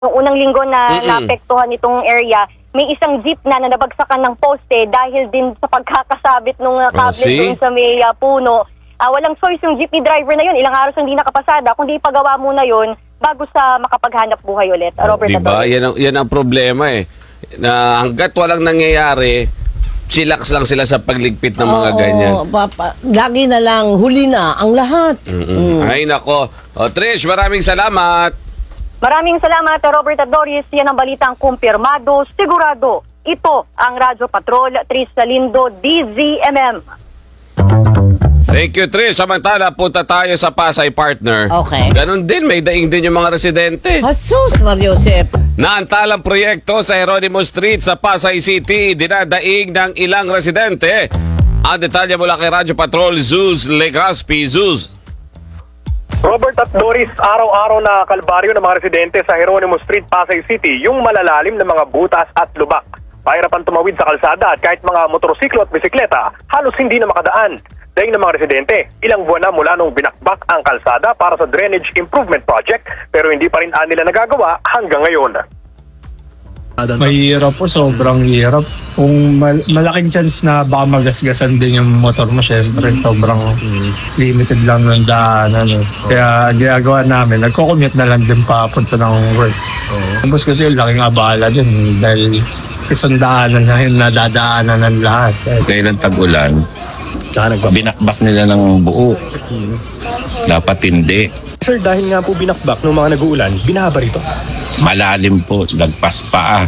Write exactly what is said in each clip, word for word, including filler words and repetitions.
Noong unang linggo na Mm-mm. naapektuhan itong area, may isang jeep na na nabagsakan ng poste dahil din sa pagkakasabit ng uh, Oh, cable see? doon sa may uh, puno. Ah, walang choice yung jeepney driver na yun. Ilang araw hindi nakapasada, kundi ipagawa muna yun bago sa makapaghanap buhay ulit. Uh, Robert Diba? Adolfo. Yan ang, yan ang problema eh. Na hanggat walang nangyayari, chillax lang sila sa pagligpit ng mga Oo, ganyan. Papa, lagi na lang, huli na ang lahat. Mm-mm. Ay nako. O Trish, maraming salamat. Maraming salamat, Robert at Doris. Yan ang balitang kumpirmado, sigurado. Ito ang Radyo Patrol, Tris Salindo, D Z M M. Thank you, Trish. Samantala, punta tayo sa Pasay, partner. Okay. Ganon din, may daing din yung mga residente. Jesus, Mariosep. Naantalang proyekto sa Heronimo Street sa Pasay City, dinadaing ng ilang residente. Ang detalye mula kay Radyo Patrol, Zeus Legaspi. Zeus. Robert at Doris, araw-araw na kalbaryo ng mga residente sa Heronimo Street, Pasay City, yung malalalim na mga butas at lubak. Pahirapan tumawid sa kalsada at kahit mga motorsiklo at bisikleta, halos hindi na makadaan. Dahil ng mga residente, ilang buwan na mula nung binakbak ang kalsada para sa Drainage Improvement Project, pero hindi pa rin nila nagagawa hanggang ngayon. Mahirap po, sobrang hirap. Kung mal- malaking chance na baka magasgasan din yung motor mo, syempre sobrang limited lang ng daanan. Eh. Kaya ginagawa namin, nagko-commute na lang din papunta ng work. Tapos kasi yung laking abala din dahil isang daanan na yung nadadaanan ng lahat. Ngayon ng tag-ulan, binakbak nila ng buo. Dapat hindi. Sir, dahil nga po binakbak ng mga nag-uulan, binahaba rito. Malalim po, lagpas paa.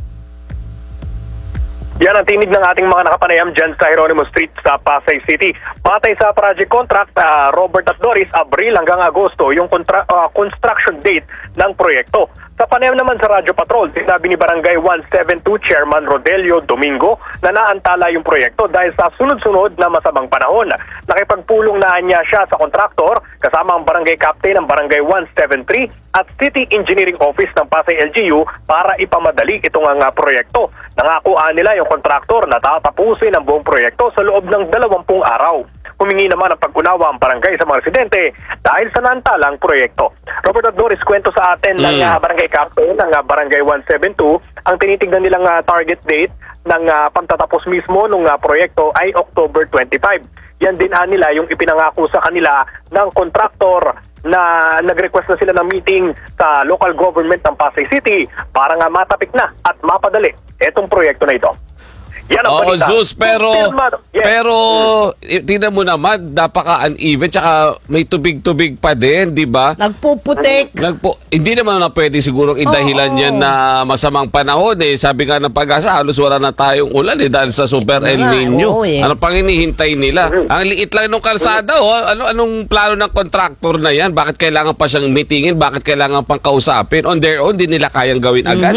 Yan ang tinig ng ating mga nakapanayam dyan sa Heronimo Street sa Pasay City. Patay sa project contract, uh, Robert at Doris, Abril hanggang Agosto yung kontra- uh, construction date ng proyekto. Sa panayam naman sa Radyo Patrol, sinabi ni Barangay one seventy-two Chairman Rodelio Domingo na naantala yung proyekto dahil sa sunod-sunod na masamang panahon. Nakipagpulong na niya siya sa kontraktor kasama ang Barangay Captain ng Barangay one seventy-three at City Engineering Office ng Pasay L G U para ipamadali itong uh, proyekto. Nangakuan nila yung kontraktor na tatapusin ang buong proyekto sa loob ng dalawampung araw. Humingi naman ng pag-unawa ang barangay sa mga residente dahil sa naantalang proyekto. Robert at Doris, kwento sa atin ng uh, Barangay Captain ng uh, Barangay one seventy-two, ang tinitignan nilang uh, target date ng uh, pagtatapos mismo ng uh, proyekto ay October twenty-five. Yan din uh, nila yung ipinangako sa kanila ng kontraktor na nag-request na sila ng meeting sa local government ng Pasay City para nga matapik na at mapadali itong proyekto na ito. Yan ang Oo, balita. Zeus, pero, Yes. pero, eh, tingnan mo naman, napaka-uneven, tsaka may tubig-tubig pa din, di ba? Nagpuputik. Nagpo, hindi naman na pwede sigurong idahilan Oo. yan na masamang panahon eh. Sabi nga ng Pag-asa, halos wala na tayong ulan eh dahil sa Super El nga, Nino. oo eh. Ano pang hinihintay nila? Ang liit lang ng kalsada, oh. Ano anong plano ng contractor na yan? Bakit kailangan pa siyang meetingin? Bakit kailangan pang kausapin? On their own, di nila kayang gawin agad?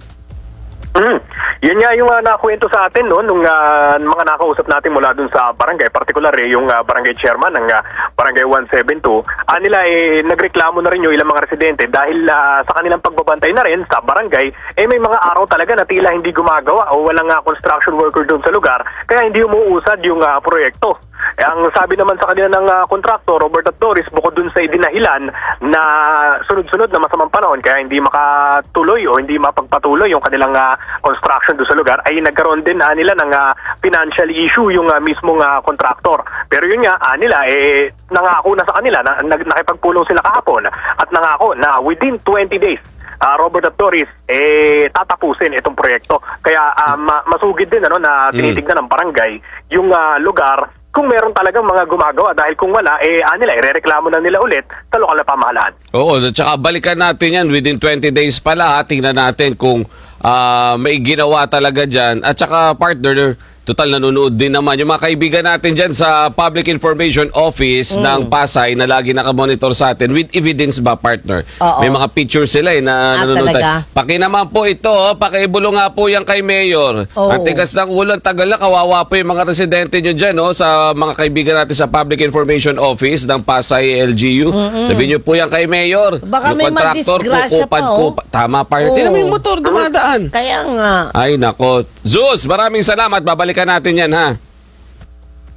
Mm. Yan nga yung uh, nakuwento sa atin no, nung uh, mga nakausap natin mula dun sa barangay, particular eh, yung uh, barangay chairman ng uh, barangay one seventy-two. Uh, nila eh, nagreklamo na rin yung ilang mga residente dahil uh, sa kanilang pagbabantay na rin sa barangay, eh may mga araw talaga na tila hindi gumagawa o walang uh, construction worker dun sa lugar, kaya hindi umuusad yung uh, proyekto. Eh, ang sabi naman sa kanila ng uh, kontraktor, Robert at Doris, bukod dun sa idinahilan na sunod-sunod na masamang panahon kaya hindi makatuloy o hindi mapagpatuloy yung kanilang uh, construction doon sa lugar, ay nagkaroon din uh, nila ng uh, financial issue yung uh, mismong uh, kontraktor. Pero yun nga, uh, nila, eh, nangako na sa kanila, na, na, nakipagpulong sila kahapon at nangako na within twenty days, Uh, Robert at Doris, eh, tatapusin itong proyekto. Kaya uh, ma- masugid din ano, na tinitignan ng barangay yung uh, lugar kung meron talagang mga gumagawa. Dahil kung wala, eh, ah, nila, irereklamo na nila ulit sa lokal na pamahalaan. Oo, at saka balikan natin yan within twenty days pala. Ha? Tingnan natin kung uh, may ginawa talaga dyan. At saka partner, total nanonood din naman yung mga kaibigan natin dyan sa Public Information Office ng Pasay na lagi nakamonitor sa atin with evidence ba, partner? Oo. May mga pictures sila eh na Ah, nanonood. talaga? Paki naman po ito, oh, pakibulo nga po yan kay Mayor. Oo. Ang tigas ng ulan, tagal na, kawawa po yung mga residente nyo dyan, oh, sa mga kaibigan natin sa Public Information Office ng Pasay L G U. Sabihin nyo po yan kay Mayor. Baka yung may contractor, madisgrasya pa, oh. kukupan, tama, partner. Oo. May motor dumadaan. Kaya nga. Ay, nako. Zeus, maraming salamat. Babalikan natin yan, ha?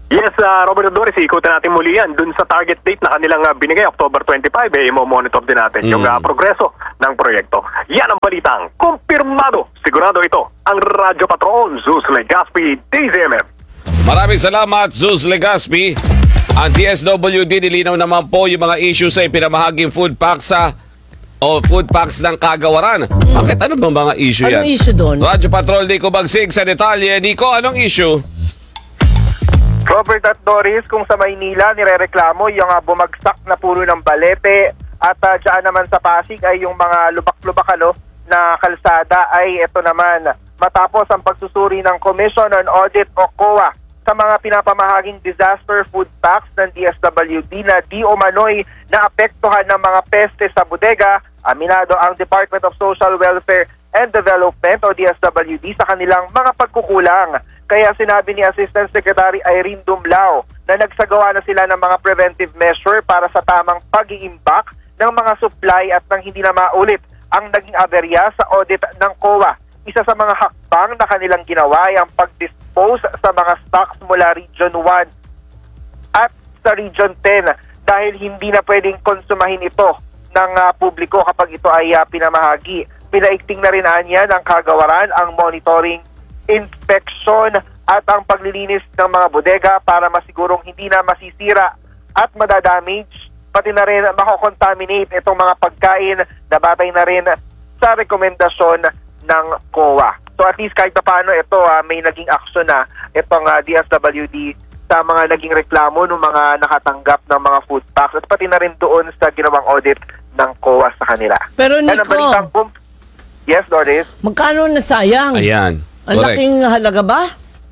Yes, uh, Robert Doris, ikutan natin muli yan. Dun sa target date na kanilang uh, binigay, October twenty-five, eh, imo-monitor din natin Mm. yung uh, progreso ng proyekto. Yan ang balitang kumpirmado. Sigurado ito ang Radyo Patrol, Zeus Legaspi, D Z M M. Maraming salamat, Zeus Legaspi. Ang D S W D nilinaw naman po yung mga issues sa ipinamahaging food packs sa o food packs ng Kagawaran. Bakit ano bang mga issue yan? Anong issue doon? Radyo Patrol, Nico Bagsig sa detalye. Nico, anong issue? Robert at Doris, kung sa Maynila nirereklamo yung uh, bumagsak na puno ng balete at uh, dyan naman sa Pasig ay yung mga lubak-lubak ano, na kalsada ay ito naman matapos ang pagsusuri ng Commission on Audit o C O A sa mga pinapamahaging disaster food packs ng D S W D na di umano'y naapektuhan ng mga peste sa bodega. Aminado ang Department of Social Welfare and Development o D S W D sa kanilang mga pagkukulang. Kaya sinabi ni Assistant Secretary Irene Dumlao na nagsagawa na sila ng mga preventive measure para sa tamang pag-iimbak ng mga supply at nang hindi na maulit ang naging aberya sa audit ng C O A. Isa sa mga hakbang na kanilang ginawa ay ang pag-dispose sa mga stocks mula Region one at sa Region ten dahil hindi na pwedeng konsumahin ito ng uh, publiko kapag ito ay uh, pinamahagi. Pinaigting na rin niya ng Kagawaran ang monitoring, inspection at ang paglilinis ng mga bodega para masigurong hindi na masisira at madadamage, pati na rin makokontaminate itong mga pagkain na batay na rin sa rekomendasyon ng C O A. So at least kahit na paano ito uh, may naging action na itong uh, D S W D sa mga naging reklamo ng mga nakatanggap ng mga food packs at pati na rin doon sa ginawang audit ng C O A sa kanila. Pero Yan ang Nico, balitang pum- Yes, Doris? magkano na sayang? Ayan. Ang Correct. laking halaga ba?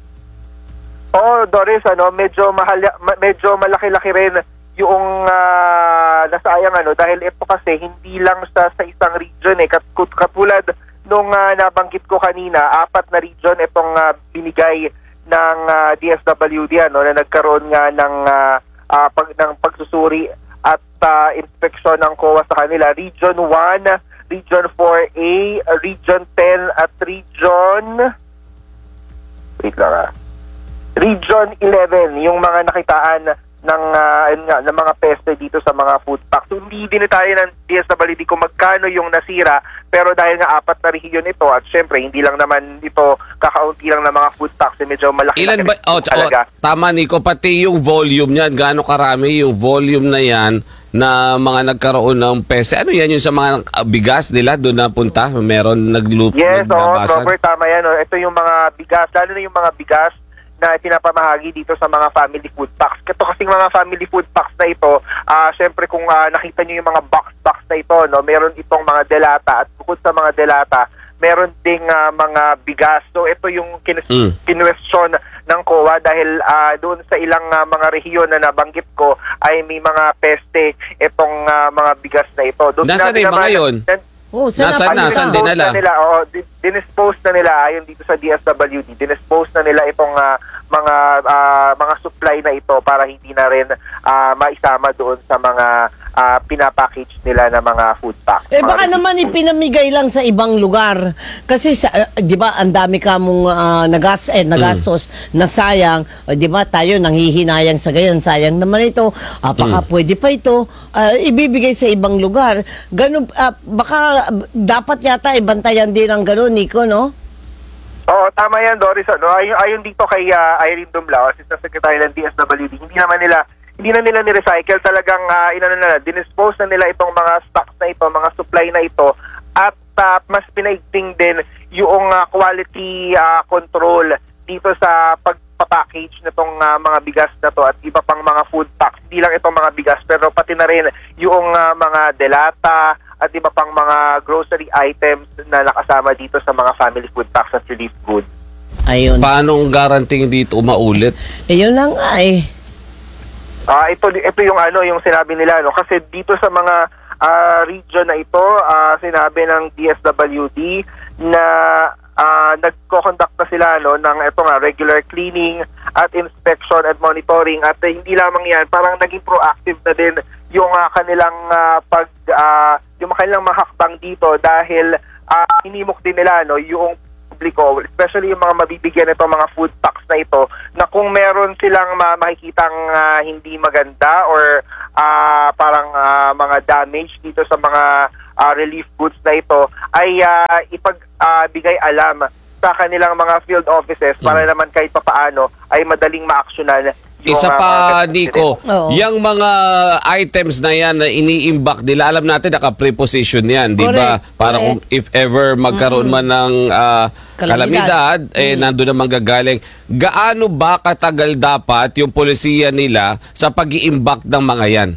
Oh, Doris, ano, medyo mahal, ma- medyo malaki-laki rin yung uh, nasayang ano dahil ito kasi hindi lang sa sa isang region eh Kat- katulad nung uh, nabanggit ko kanina, apat na region itong uh, binigay ng uh, D S W D ano na nagkaroon nga ng uh, uh, pag ng pagsusuri at uh, inspeksyon ng C O A sa kanila. Region one, Region four A, Region ten at Region wait lang ah. Region eleven, yung mga nakitaan ng, uh, nga, ng mga peste dito sa mga food packs. So, hindi din tayo ng D S W D kung magkano yung nasira, pero dahil nga apat na region ito, at syempre, hindi lang naman ito kakaunti lang ng mga food packs, eh, medyo malaki. Ilan ba? Oh, oh, tama, Nico, pati yung volume niyan, gaano karami yung volume na yan na mga nagkaroon ng peste. Ano yan yung sa mga uh, bigas nila doon napunta? Meron nagluto? Yes, oo, Robert, tama yan. Oh. Ito yung mga bigas, lalo na yung mga bigas na pinapamahagi dito sa mga family food packs. Ito kasing mga family food packs na ito, uh, syempre kung uh, nakita nyo yung mga box-box na ito, no, meron itong mga delata at bukod sa mga delata, meron ding uh, mga bigas. So ito yung kin- Mm. kinwestiyon ng C O A dahil uh, doon sa ilang uh, mga rehiyon na nabanggit ko ay may mga peste itong uh, mga bigas na ito. Doon Nasaan sinabi na yung mga naman- yun? Oh, saan Nasaan na? na? Saan Dinispose dinala? na nila, oh, di- dinispose na nila ayon dito sa D S W D. Dinispose na nila itong ah, mga ah, mga supply na ito para hindi na rin ah, maisama doon sa mga ah, pinapackage nila na mga food packs. Eh Mga baka relief naman food. ipinamigay lang sa ibang lugar. Kasi sa, eh, 'di ba, ang dami ka mong ah, nagas eh, nagastos na sayang. Eh, 'di ba, tayo nanghihinayang sa gayon, sayang naman ito. Ah, baka pwede pa ito ah, ibibigay sa ibang lugar. Ganun ah, baka dapat yata ibantayan din ang ganun, Nico, no? Oo, tama yan, Doris. Ano, ayon, ayon dito kay uh, Irene Dumlao, Assistant Secretary ng D S W D, hindi naman nila hindi na nila ni-recycle, talagang uh, inano na, dinispose na nila itong mga stocks na ito, mga supply na ito, at uh, mas pinaigting din yung uh, quality uh, control dito sa pagpapackage nitong uh, mga bigas na to at iba pang mga food packs. Hindi lang itong mga bigas, pero pati na rin yung uh, mga delata at iba pang mga grocery items na nakasama dito sa mga family food packs at relief goods. Ayun. Paano ang guarantee dito umaulit? Eh, yun lang nga eh. Ah, ito ito yung ano, yung sinabi nila no kasi dito sa mga ah, region na ito, ah, sinabi ng D S W D na ah, nagko-conduct na sila no ng ito nga regular cleaning at inspection at monitoring at eh, hindi lamang yan, parang naging proactive na din yung ah, kanilang ah, pag ah, yung kanilang mahakbang dito dahil ah, hinimok din nila no yung publiko, especially yung mga mabibigyan itong mga food packs na ito, na kung meron silang ma- makikitang ah, hindi maganda or ah, parang ah, mga damage dito sa mga ah, relief goods na ito, ay ah, ipagbigay alam sa kanilang mga field offices para Mm. naman kahit papaano ay madaling ma-actionan yung Isa ah, pa, mga ganitong Nico, Oo. yung mga items na yan na ini-imbak nila, alam natin naka-preposition yan, di ba? Correct, Para kung if ever magkaroon man ng ah, kalamidad, Kalamidad. eh nandun na manggagaling. Gaano ba katagal dapat yung polisiya nila sa pag-iimbak ng mga yan?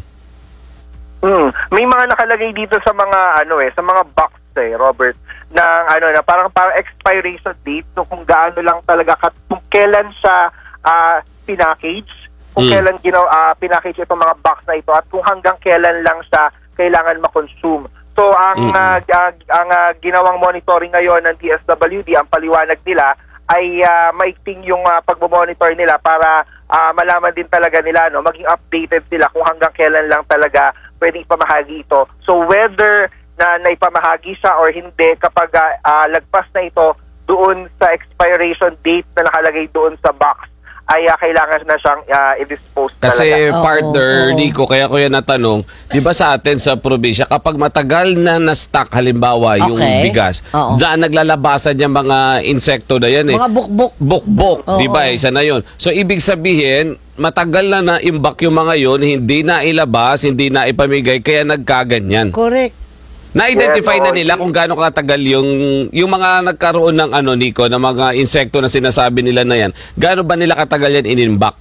Mm. May mga nakalagay dito sa mga ano eh, sa mga box eh, Robert, ng ano na parang parang expiration date, so kung gaano lang talaga kat, kung kailan siya ah, pinackage, kung Mm. kailan ginaw ah, pinackage itong mga box na ito at kung hanggang kailan lang siya kailangan ma-consume. So ang Mm. ah, ah, ang ah, ginawang monitoring ngayon ng D S W D, ang paliwanag nila ay uh, maigting yung uh, pagbo-monitor nila para uh, malaman din talaga nila, no, maging updated sila kung hanggang kailan lang talaga pwedeng ipamahagi ito. So whether na naipamahagi siya or hindi, kapag uh, uh, lagpas na ito doon sa expiration date na nakalagay doon sa box, ay uh, kailangan na siyang uh, i-dispose Kasi talaga. Oo, partner, oo. Nico, kaya ko yan natanong, di ba sa atin sa probinsya, kapag matagal na na-stock halimbawa yung Okay. bigas, Oo. dyan naglalabasan yung mga insekto na yan eh. Mga bukbuk. Bukbok, Oo. di ba? Isa na yun. So, ibig sabihin, matagal na na-imbak yung mga yon, hindi na ilabas, hindi na ipamigay, kaya nagkaganyan. Correct. Na-identify Yes, na oo. nila kung gaano katagal yung yung mga nagkaroon ng ano, Nico, ng mga insekto na sinasabi nila na yan. Gaano ba nila katagal yan inimbak?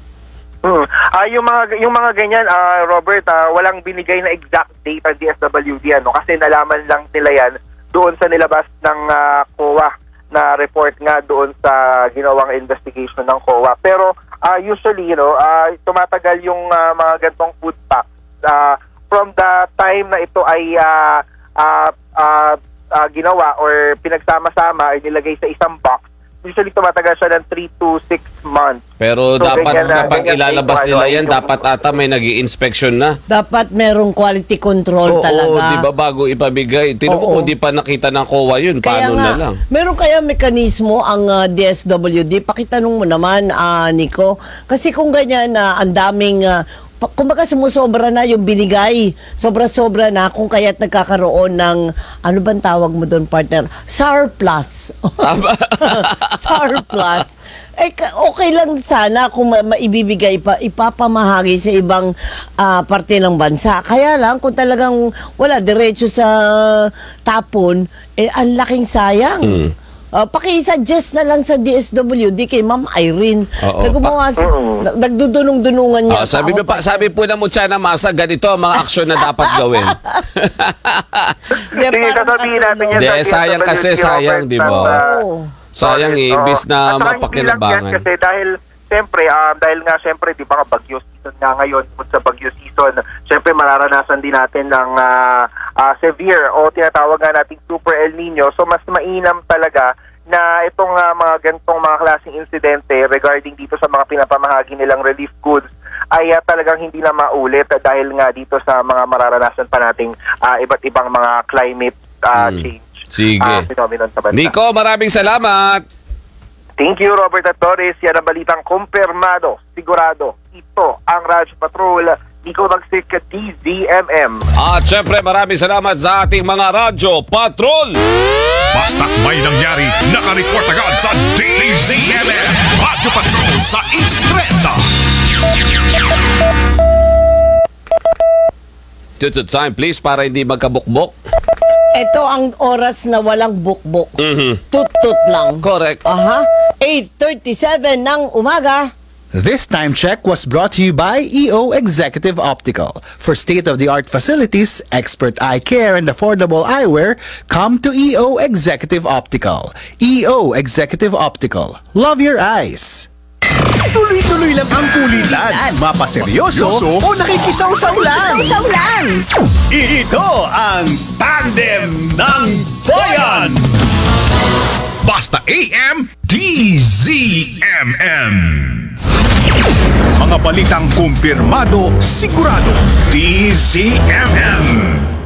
Hmm. Ah, yung mga yung mga ganyan, ah, Robert, ah, walang binigay na exact date ang D S W D, ano, kasi nalaman lang nila yan doon sa nilabas ng ah, C O A na report nga doon sa ginawang investigation ng C O A. Pero ah, usually, you know, ah, tumatagal yung ah, mga gantong food packs ah, from the time na ito ay ah, ah, ah, ah, ginawa or pinagsama-sama ay nilagay sa isang box. Usually tumatagal siya ng three to six months. Pero So, dapat ganyan na- kapag ganyan ilalabas din nila kung ano yan, yung- dapat ata may nag-i-inspection na. Dapat merong quality control Oo, talaga. di ba, bago ipamigay. Tinan mo Oo. kung di pa nakita ng C O A yun, Kaya paano nga, na lang? meron kaya mekanismo ang ah, D S W D? Pakitanong mo naman, ah, Nico. Kasi kung ganyan na ang daming, ah, pa- kumbaga sumusobra na yung binigay. Sobra-sobra na kung kaya't nagkakaroon ng, ano bang tawag mo doon, partner? Surplus. Tama. Surplus. Eh, ka- okay lang sana kung ma- maibibigay pa, ipapamahagi sa ibang ah, parte ng bansa. Kaya lang, kung talagang wala, diretso sa tapon, eh, ang laking sayang. Mm. Ah, paki-suggest na lang sa D S W D kay Ma'am Irene Oo. na gumawa, sa- na- nagdudunong-dunungan niya. Ah, sabi, sa mo pa, sabi po na Muchana Masa, ganito ang mga aksyon na dapat gawin. Di, Sige, parang sasabihin natin ano, yan Di, sa D S W D, sayang kasi, Robert, sayang, di ba? at, ah, Oo. Sayang eh, Oo. imbis na At saka hindi lang mapakinabangan. yan kasi dahil siyempre, ah, dahil nga siyempre, di ba nga bagyo season nga ngayon, kung sa bagyo season, siyempre mararanasan din natin ng ah, ah, severe o tinatawag nga natin Super El Nino. So mas mainam talaga na itong ah, mga ganitong mga klaseng insidente regarding dito sa mga pinapamahagi nilang relief goods ay ah, talagang hindi na maulit ah, dahil nga dito sa mga mararanasan pa nating ah, iba't ibang mga climate ah, Mm. change. Sige. ah, phenomenon sa bansa. Nico, maraming salamat. Thank you, Robert at Torres. Yan ang balitang kumpirmado, sigurado. Ito ang Radyo Patrol. Nico Magsik, D Z M M. At syempre, maraming salamat sa ating mga radyo patrol. Basta't may nangyari, naka-report agad sa D Z M M. Radyo Patrol sa Instreta. Tutut time, please, para hindi magkabukbok. Ito ang oras na walang bukbok. Mhm. Tut-tut lang. Correct. Aha. eight thirty-seven ng umaga. This time check was brought to you by E O Executive Optical. For state-of-the-art facilities, expert eye care, and affordable eyewear, come to E O Executive Optical. E O Executive Optical. Love your eyes. Tuloy-tuloy lang ang kulitan. Mapaseryoso o nakikisaw-saw lang. Ito ang Tandem ng Bayan. Basta A M, D Z M M. Mga balitang kumpirmado, sigurado, D Z M M.